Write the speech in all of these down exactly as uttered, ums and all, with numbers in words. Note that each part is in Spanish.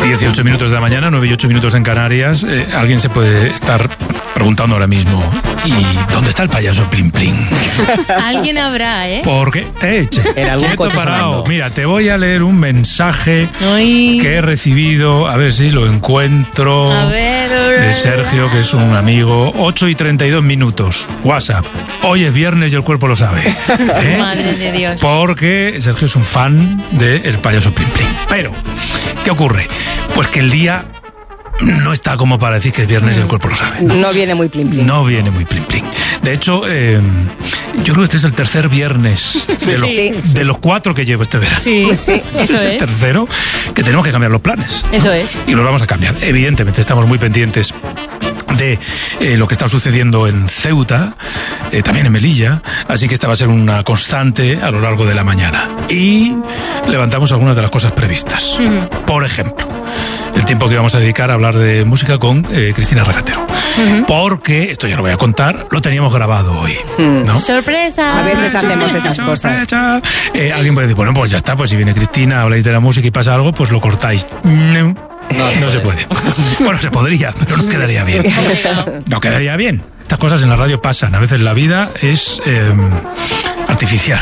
dieciocho minutos de la mañana, nueve y ocho minutos en Canarias. Eh, alguien se puede estar preguntando ahora mismo, ¿y dónde está el payaso Plin Plin? Alguien habrá, ¿eh? Porque, eh, che, en algún quieto coche parado. sonando. Mira, te voy a leer un mensaje Ay. que he recibido, a ver si lo encuentro, A ver. de Sergio, que es un amigo. Ocho y treinta y dos minutos, WhatsApp. Hoy es viernes y el cuerpo lo sabe. ¿Eh? Madre de Dios. Porque Sergio es un fan del payaso Plin Plin. Pero, ¿qué ocurre? Pues que el día no está como para decir que es viernes y el cuerpo lo sabe. No, no viene muy plin plin. No viene muy plin plin. De hecho, eh, yo creo que este es el tercer viernes de, los, Sí. de los cuatro que llevo este verano. Sí, Sí. eso es el es. tercero que tenemos que cambiar los planes. Eso es. Y los vamos a cambiar. Evidentemente, estamos muy pendientes de eh, lo que está sucediendo en Ceuta, eh, también en Melilla, así que esta va a ser una constante a lo largo de la mañana. Y levantamos algunas de las cosas previstas. Uh-huh. Por ejemplo, el tiempo que vamos a dedicar a hablar de música con eh, Cristina Regatero. Uh-huh. Porque, esto ya lo voy a contar, lo teníamos grabado hoy, ¿no? ¡Sorpresa! A veces hacemos esas cosas. Eh, alguien puede decir, bueno, pues ya está, pues si viene Cristina, habláis de la música y pasa algo, pues lo cortáis. No, No, no se puede. Bueno, se podría, pero no quedaría bien. No quedaría bien. Estas cosas en la radio pasan. A veces la vida es eh, artificial.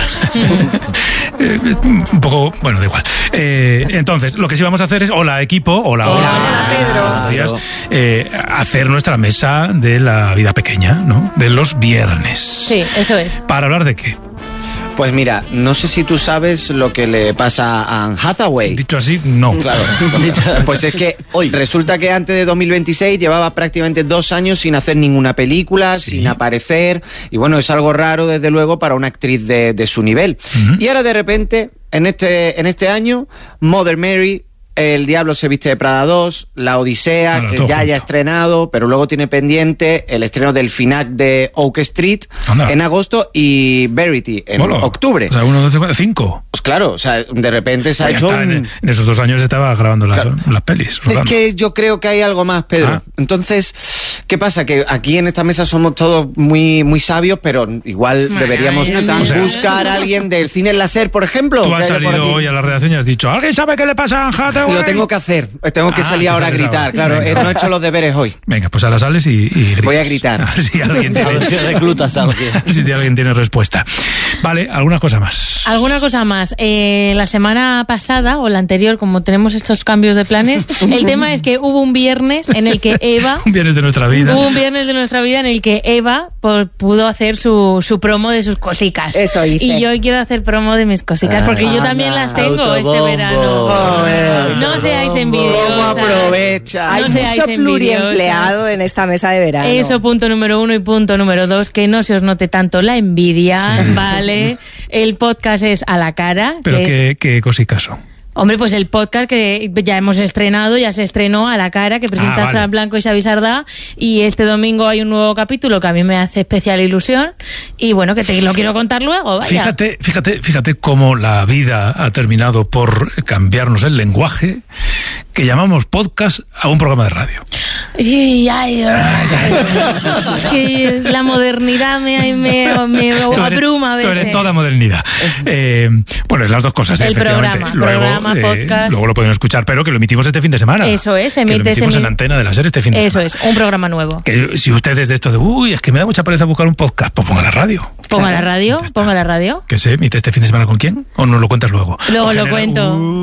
eh, un poco, bueno, da igual. Eh, entonces, lo que sí vamos a hacer es, hola equipo, hola, hola. Hola, Pedro. Buenos días. Eh, hacer nuestra mesa de la vida pequeña, ¿no? De los viernes. Sí, eso es. ¿Para hablar de qué? Pues mira, no sé si tú sabes lo que le pasa a Anne Hathaway. Dicho así, no. Claro. Pues es que hoy resulta que antes de dos mil veintiséis llevaba prácticamente dos años sin hacer ninguna película, Sí. sin aparecer. Y bueno, es algo raro, desde luego, para una actriz de, de su nivel. Ujú. Y ahora de repente, en este, en este año, Mother Mary, El Diablo se viste de Prada dos, La Odisea, Bueno, que todo ya haya junto. estrenado, pero luego tiene pendiente el estreno del final de Oak Street Anda. en agosto y Verity en Hola. octubre. O sea, uno, dos, tres, cinco. Pues claro, o sea, de repente se ha Pues ya hecho está, un... en, en esos dos años estaba grabando la- Claro. las pelis. Es rodando. que yo creo que hay algo más, Pedro. Ah. Entonces, ¿qué pasa? Que aquí en esta mesa somos todos muy muy sabios, pero igual deberíamos no tanto. O sea, buscar a alguien del cine láser, por ejemplo. Tú que has haya por salido aquí. hoy a la redacción y has dicho, ¿alguien sabe qué le pasa a Anne Hathaway? Lo tengo que hacer. Tengo que Ah, salir que ahora a sales gritar. ahora. Claro, Venga. eh, no he hecho los deberes hoy. Venga, pues ahora sales y, y gritas. Voy a gritar. A ver si alguien A ver si tiene, reclutas a alguien. a ver si alguien tiene respuesta. Vale, alguna cosa más. Alguna cosa más. Eh, la semana pasada, o la anterior, como tenemos estos cambios de planes, el tema es que hubo un viernes en el que Eva... Un viernes de nuestra vida. Hubo un viernes de nuestra vida en el que Eva por- pudo hacer su, su promo de sus cosicas. Eso hice. Y yo quiero hacer promo de mis cosicas, porque yo también las tengo Autobombo. este verano. Joder. No seáis ¿Cómo envidiosos. aprovecha? Hay No seáis mucho pluriempleado envidiosas. en esta mesa de verano. Eso, punto número uno. Y punto número dos, que no se os note tanto la envidia, ¿vale? El podcast es a la cara. Pero que es- qué, qué cosicaso. Hombre, pues el podcast que ya hemos estrenado, ya se estrenó a la cara, que presenta Ah, vale. Fran Blanco y Xavi Sardá, y este domingo hay un nuevo capítulo que a mí me hace especial ilusión, y bueno, que te lo quiero contar luego, vaya. Fíjate, fíjate, fíjate cómo la vida ha terminado por cambiarnos el lenguaje que llamamos podcast a un programa de radio. Sí, ay, ay. Es que la modernidad me, me, me Tú eres- abruma a tú veces. eres toda modernidad. Eh, bueno, es las dos cosas, El efectivamente. programa, luego, programa, eh, podcast. luego lo pueden escuchar, pero que lo emitimos este fin de semana. Eso es, se que lo emite ese emitimos en mi- antena de la serie este fin de Eso semana. es, un programa nuevo. Que si ustedes de esto de, uy, es que me da mucha pereza buscar un podcast, pues ponga la radio. Ponga la radio, Ya está. ponga la radio. ¿Que se emite este fin de semana con quién? ¿O nos lo cuentas luego? Luego O lo genera- cuento. Uh,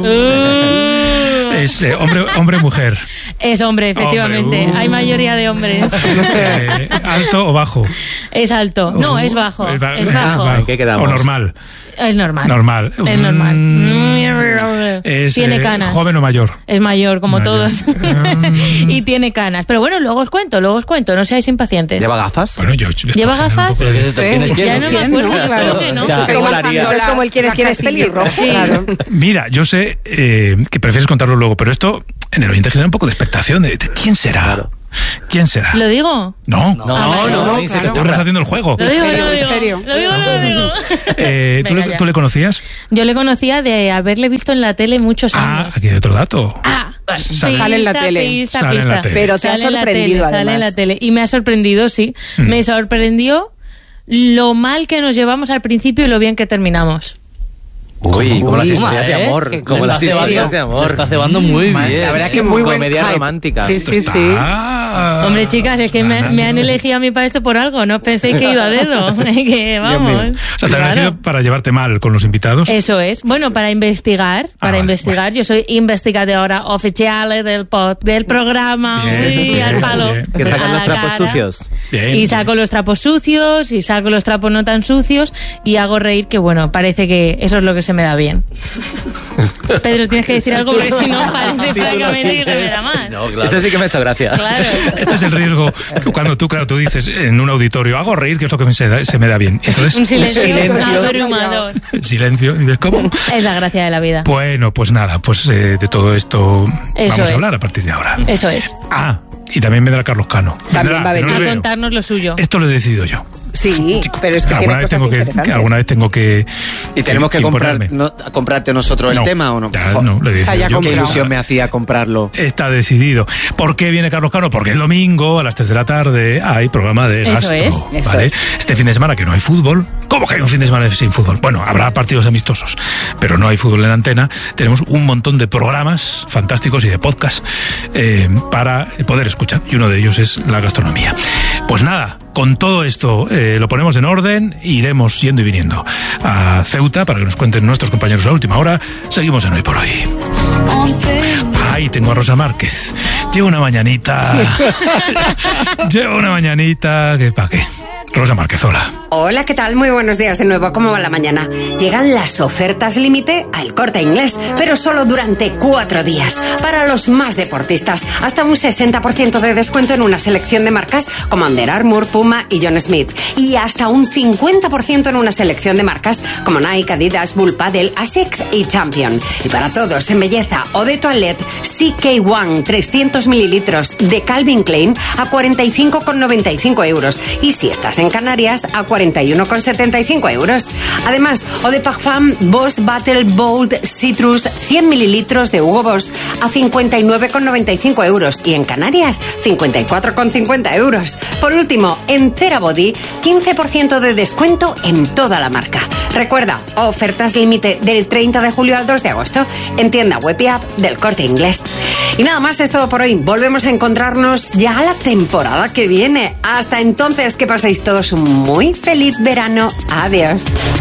Uh. Es eh, hombre, hombre, mujer. Es hombre, efectivamente. Hombre, uh. Hay mayoría de hombres. Eh, ¿Alto o bajo? Es alto. No, Uh, es bajo. es ba- Es ah, bajo. vale. ¿Qué quedamos? O normal. Es normal. Normal. Es normal. Mm, es, Tiene eh, canas. ¿Joven o mayor? Es mayor, como Mayor. todos. Mm. Y tiene canas. Pero bueno, luego os cuento, luego os cuento. No seáis impacientes. ¿Lleva gafas? Bueno, yo, yo ¿Lleva puedo generar un gafas? poco ¿Pero qué es de- esto? ¿Quién es quién? Ya no me ¿Quién? acuerdo, No, creo claro. que no. O sea, Es ¿qué como, molaría? es como el quieres, quieres pelirrojo. Sí. Claro. Mira, yo sé eh, que prefieres contarlo luego, pero esto en el oyente genera un poco de expectación. De, de ¿quién será? Claro. ¿Quién será? ¿Lo digo? No, No, Ah, no, vale. no, No, dice que claro. te estamos haciendo el juego. Lo digo, ¿En lo serio? digo. ¿En serio? Lo digo, lo digo. Eh, ¿tú, Venga, le, ya. ¿Tú le conocías? Yo le conocía de haberle visto en la tele muchos Ah, años. aquí hay otro dato. Ah, Sale- Sale en la pista, tele. pista, Sale en la pista. tele. Pero te ha Sale en la sorprendido, tele, Sale en además. la tele. Y me ha sorprendido, sí. Mm. Me sorprendió lo mal que nos llevamos al principio y lo bien que terminamos. Uy, como las historias ¿eh? de amor. Que Como lo las está historias cebando, de amor. lo está cebando muy Man, bien. la verdad es que muy buen Comedias hype. románticas. Sí, Esto sí, está sí. Hombre, chicas, es que me, me han elegido a mí para esto por algo. No penséis que he ido a dedo. Que vamos. O sea, te han Claro. elegido para llevarte mal con los invitados. Eso es. Bueno, para investigar, Ah, para vale, investigar. bueno. Yo soy investigadora oficial del pod, del programa. Bien, Uy, bien, al palo. bien. Que sacan A los la trapos cara. sucios. Bien, Y saco los trapos sucios y saco los trapos no tan sucios y hago reír, que bueno, parece que eso es lo que se me da bien. Pedro, tienes que decir algo porque si no parece Si tú lo francamente que se me dices. da mal. No, claro. Eso sí que me ha hecho gracia. Claro. Este es el riesgo que cuando tú, claro, tú dices en un auditorio, hago reír, que es lo que me se, da- se me da bien. Entonces, Un silencio, silencio. abrumador. silencio. Y dices, ¿cómo? Es la gracia de la vida. Bueno, pues nada, pues eh, de todo esto Eso vamos es. a hablar a partir de ahora. Eso es. Ah, y también vendrá Carlos Cano. También Vendrá, va a que no venir. le A veo. contarnos lo suyo. Esto lo he decidido yo. Sí, pero es que tiene alguna vez cosas tengo que, interesantes. que alguna vez tengo que ¿Y tenemos que, comprar, imponerme. no, comprarte nosotros el No, tema o no? ya, Jo, no, lo he decidido Haya yo. Qué comprado. ilusión me hacía comprarlo. Está decidido. ¿Por qué viene Carlos Cano? Porque el domingo a las tres de la tarde hay programa de Eso Gastro. es, eso ¿vale? es. Este fin de semana que no hay fútbol. ¿Cómo que hay un fin de semana sin fútbol? Bueno, habrá partidos amistosos, pero no hay fútbol en antena. Tenemos un montón de programas fantásticos y de podcast eh, para poder escuchar. Y uno de ellos es la gastronomía. Pues nada, con todo esto eh, lo ponemos en orden. Iremos yendo y viniendo a Ceuta para que nos cuenten nuestros compañeros a última hora. Seguimos en Hoy por Hoy. Ahí tengo a Rosa Márquez. Llevo una mañanita. Llevo una mañanita. ¿Qué pa' qué? Rosa Márquez, hola. Hola, ¿qué tal? Muy buenos días de nuevo. ¿Cómo va la mañana? Llegan las ofertas límite al Corte Inglés, pero solo durante cuatro días. Para los más deportistas, hasta un sesenta por ciento de descuento en una selección de marcas como Under Armour, Puma y John Smith. Y hasta un cincuenta por ciento en una selección de marcas como Nike, Adidas, Bull Paddle, Asics y Champion. Y para todos en belleza o de toilette, C K uno trescientos mililitros de Calvin Klein a cuarenta y cinco con noventa y cinco euros. Y si estás en Canarias, a cuarenta y uno con setenta y cinco euros. Además, Eau de Parfum Boss Battle Bold Citrus cien mililitros de Hugo Boss a cincuenta y nueve con noventa y cinco euros. Y en Canarias, cincuenta y cuatro con cincuenta euros. Por último, en Therabody, quince por ciento de descuento en toda la marca. Recuerda, ofertas límite del treinta de julio al dos de agosto en tienda web y app del Corte Inglés. Y nada más, es todo por hoy. Volvemos a encontrarnos ya la temporada que viene. Hasta entonces, que paséis todos un muy feliz verano. Adiós.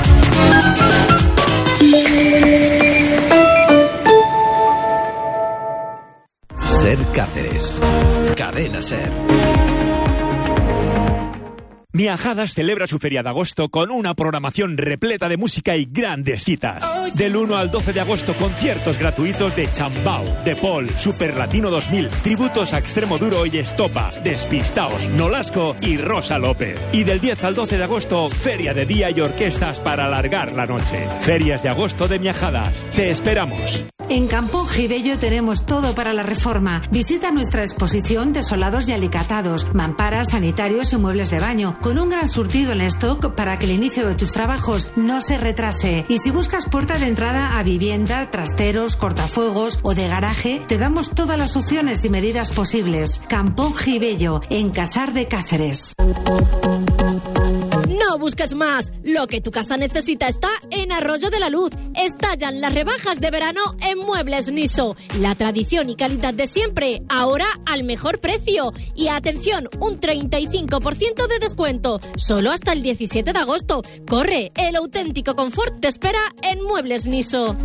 Ser Cáceres. Cadena Ser. Miajadas celebra su feria de agosto con una programación repleta de música y grandes citas. Del uno al doce de agosto, conciertos gratuitos de Chambao, De Paul, Super Latino dos mil, tributos a Extremo Duro y Estopa, Despistaos, Nolasco y Rosa López. Y del diez al doce de agosto, feria de día y orquestas para alargar la noche. Ferias de agosto de Miajadas. Te esperamos. En Campón Gibello tenemos todo para la reforma. Visita nuestra exposición de solados y alicatados, mamparas, sanitarios y muebles de baño, con un gran surtido en stock para que el inicio de tus trabajos no se retrase. Y si buscas puerta de entrada a vivienda, trasteros, cortafuegos o de garaje, te damos todas las opciones y medidas posibles. Campón Gibello, en Casar de Cáceres. No busques más. Lo que tu casa necesita está en Arroyo de la Luz. Estallan las rebajas de verano en Muebles Niso. La tradición y calidad de siempre, ahora al mejor precio. Y atención, un treinta y cinco por ciento de descuento. Solo hasta el diecisiete de agosto. Corre, el auténtico confort te espera en Muebles Niso.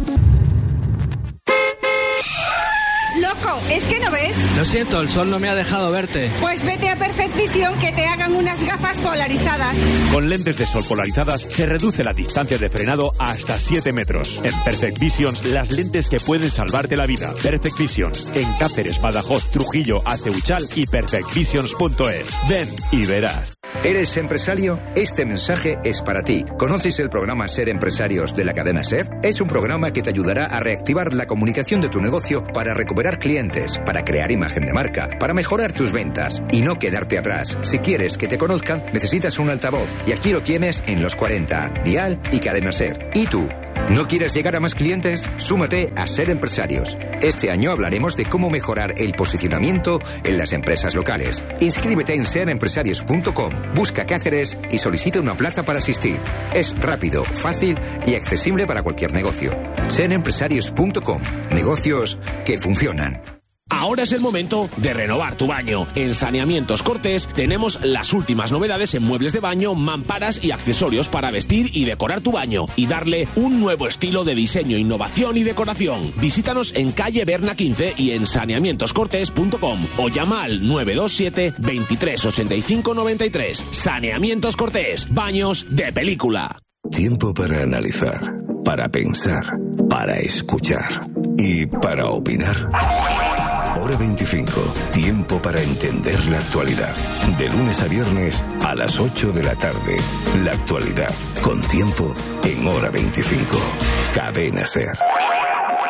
Loco, ¿es que no ves? Lo siento, el sol no me ha dejado verte. Pues vete a Perfect Vision que te hagan unas gafas polarizadas. Con lentes de sol polarizadas se reduce la distancia de frenado hasta siete metros. En Perfect Visions, las lentes que pueden salvarte la vida. Perfect Visions, en Cáceres, Badajoz, Trujillo, Aceuchal y perfect visions punto es. Ven y verás. ¿Eres empresario? Este mensaje es para ti. ¿Conoces el programa Ser Empresarios de la cadena Ser? Es un programa que te ayudará a reactivar la comunicación de tu negocio para recuperar clientes, para crear imagen de marca, para mejorar tus ventas y no quedarte atrás. Si quieres que te conozcan, necesitas un altavoz y aquí lo tienes en los cuarenta, Dial y Cadena Ser. ¿Y tú? ¿No quieres llegar a más clientes? Súmate a Ser Empresarios. Este año hablaremos de cómo mejorar el posicionamiento en las empresas locales. Inscríbete en sean empresarios punto com, busca Cáceres y solicita una plaza para asistir. Es rápido, fácil y accesible para cualquier negocio. sean empresarios punto com. Negocios que funcionan. Ahora es el momento de renovar tu baño. En Saneamientos Cortés tenemos las últimas novedades en muebles de baño, mamparas y accesorios para vestir y decorar tu baño y darle un nuevo estilo de diseño, innovación y decoración. Visítanos en calle Berna quince y en saneamientos cortés punto com o llama al nueve dos siete, veintitrés ochenta y cinco noventa y tres. Saneamientos Cortés, baños de película. Tiempo para analizar, para pensar, para escuchar y para opinar. Hora veinticinco. Tiempo para entender la actualidad. De lunes a viernes a las ocho de la tarde. La actualidad con tiempo en Hora veinticinco. Cadena Ser.